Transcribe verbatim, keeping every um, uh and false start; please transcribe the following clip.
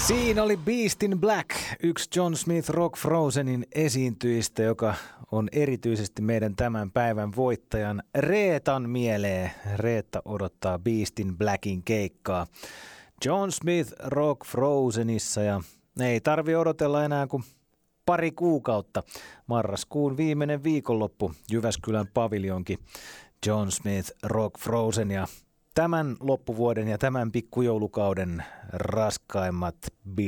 Siinä oli Beast in Black, yksi John Smith Rock Frozenin esiintyjistä, joka on erityisesti meidän tämän päivän voittajan Reetan mieleen. Reetta odottaa Beast in Blackin keikkaa John Smith Rock Frozenissa ja ei tarvi odotella enää kuin pari kuukautta. Marraskuun viimeinen viikonloppu Jyväskylän paviljonki John Smith Rock Frozen ja tämän loppuvuoden ja tämän pikkujoulukauden raskaimmat